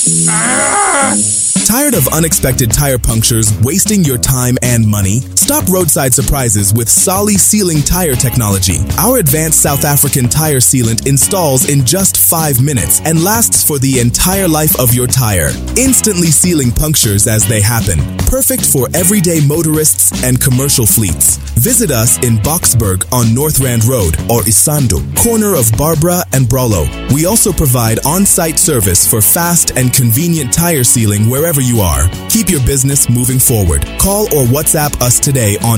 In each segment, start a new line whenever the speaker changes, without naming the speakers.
Tired of unexpected tire punctures wasting your time and money? Stop roadside surprises with Solly Sealing Tire Technology. Our advanced South African tire sealant installs in just 5 minutes and lasts for the entire life of your tire, instantly sealing punctures as they happen. Perfect for everyday motorists and commercial fleets. Visit us in Boksburg on North Rand Road or Isando, corner of Barbara and Brolo. We also provide on-site service for fast and convenient tire sealing wherever you are. Keep your business moving forward. Call or WhatsApp us today on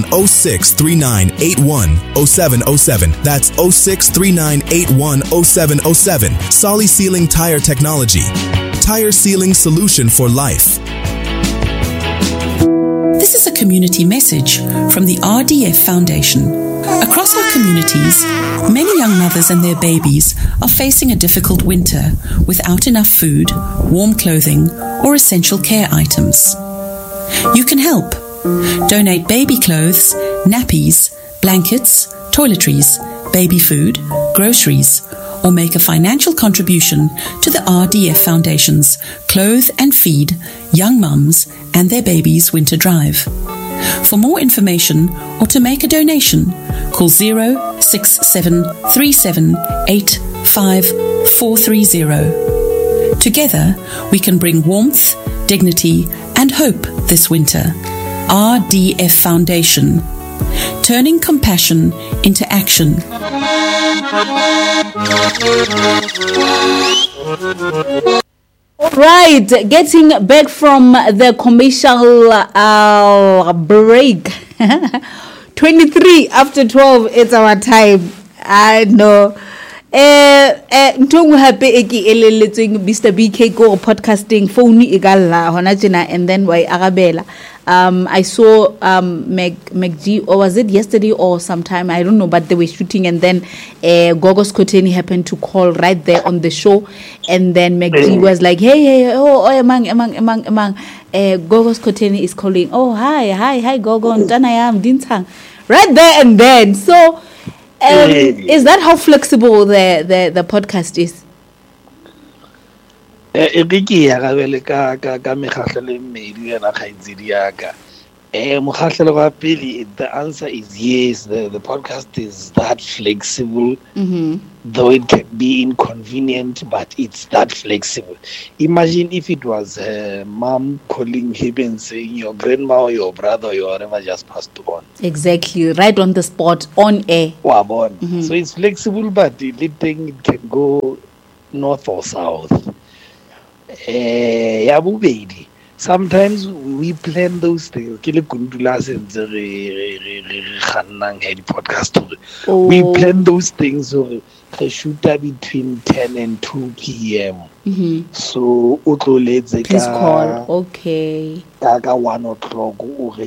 0639810707. That's 0639810707. Solly Sealing Tire Technology. Tire sealing solution for life.
This is a community message from the RDF Foundation. Across our communities, many young mothers and their babies are facing a difficult winter without enough food, warm clothing, or essential care items. You can help. Donate baby clothes, nappies, blankets, toiletries, baby food, groceries, or make a financial contribution to the RDF Foundation's Clothe and Feed Young Mums and Their Babies Winter Drive. For more information or to make a donation, call 06737855430. Together, we can bring warmth, dignity, and hope this winter. RDF Foundation, turning compassion into action.
Right, getting back from the commercial break. 23 after 12, it's our time. I know. Ntongo hape eki eleletseng Mr. BK go podcasting phone igala hona tjena and then why arabela. I saw McG, or was it yesterday or sometime, I don't know, but they were shooting and then Gogos Koteni happened to call right there on the show, and then McG was like, hey, among Gogos Koteni is calling, oh hi Gogo Ntanayam Dintang, right there and then. So is that how flexible the podcast is?
The answer is yes. The podcast is that flexible, though it can be inconvenient, but it's that flexible. Imagine if it was mom calling him and saying your grandma or your brother or your whatever just passed on. Exactly, right on the spot, on air. So it's flexible, but it can go north or south. Sometimes we plan those things. We plan those things so the shooter between 10 and 2 p.m. So please call. Okay. 1 o'clock.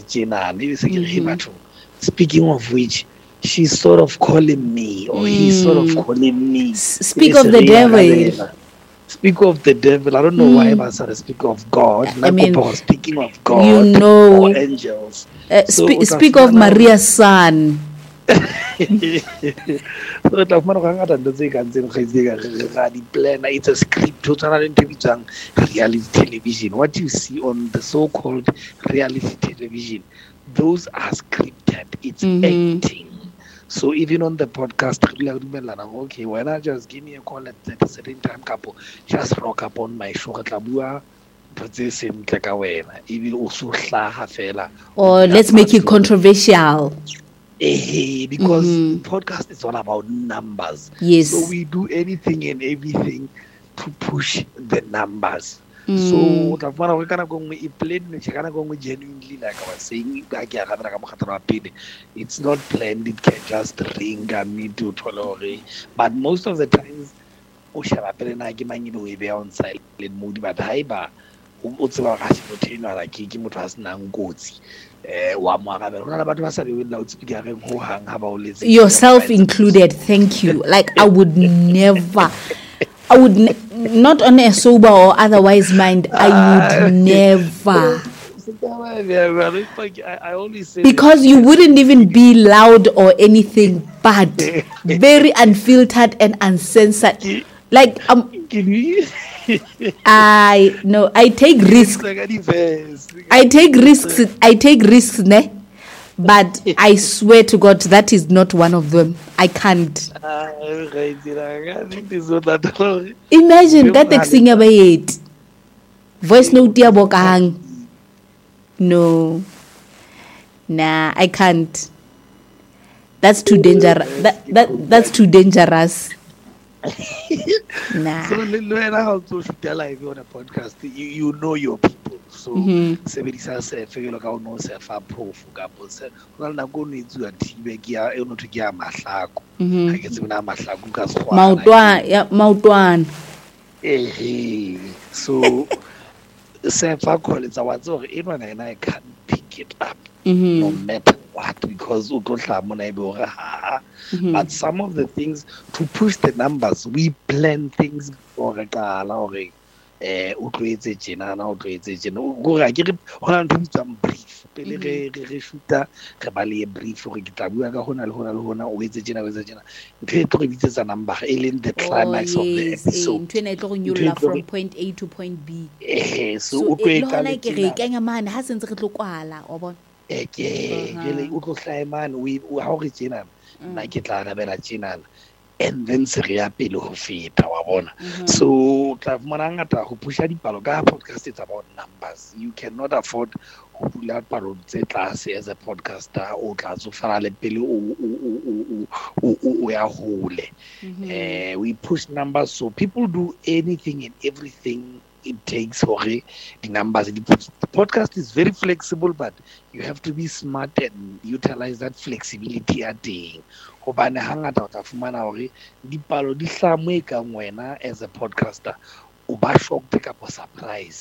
Speaking of which, she's sort of calling me, or he's sort of calling me. Speak of the devil. Speak of the devil. I don't know why I started speak of God. I mean, speaking of God, you know, or angels. Speak of Maria's son. It's a script. Reality television. What you see on the so-called reality television, those are scripted. It's acting. So even on the podcast, okay, why not just give me a call at a certain time, couple, just rock up on my show, or let's make it controversial. Because podcast is all about numbers. Yes. So we do anything and everything to push the numbers. So we cannot go genuinely, like I was saying, it's not planned, it can just ring and me to tolerate. But most of the times, on silent mood, but yourself included. Thank you. Like I would never. I would not on a sober or otherwise mind. I would never. I only say because you wouldn't even be loud or anything, but very unfiltered and uncensored. Like
I take risks. I take risks, ne? But I swear to God, that is not one of them. I can't. Imagine that texting about voice note ya bokang. No. Nah, I can't. That's too dangerous. That's too dangerous. Nah.
So when I also should tell live on a podcast, you know your people. So sebedisa se fegelo ka no se fa phofu ka botse go na go ne tsu a thibe ke ya e no to ke ya mahlako ha ke tsena mahlako ka sgwa
mautwana
so se fa kholetsa wa tso re eno na I can't pick it up no matter what, because but some of the things to push the numbers, we plan things for a gala or utlwetse tjena na utlwetse tjena go ra ke re hona ntho di tsang brief pele re shoota re ba le brief gore ke tla bua ka hona le o etse tjena ntho e tlo re bitsetsa number e leng the climax of the episode
ntho ena e tlo go nyolla from point A to point B
so o tlo e ka
le ke re kenya mane ha sentse re tlo kwala o bona
jele o tlo hlaya mane ha o re tjena nna ke tla rabela tjena and then se re ya pele ho feta wa bona so tla fumana ngata ho pusha dipalo ka podcast it's about numbers. You cannot afford ho bula palo tse tlase as a podcaster o tla tsofala le pele o ya hole we push numbers, so people do anything and everything it takes for the numbers. The podcast is very flexible, but you have to be smart and utilize that flexibility at the hobane hangata o tla fumana hore dipalo di hlamwe ka ngwena as a podcaster o ba shocked ka surprise.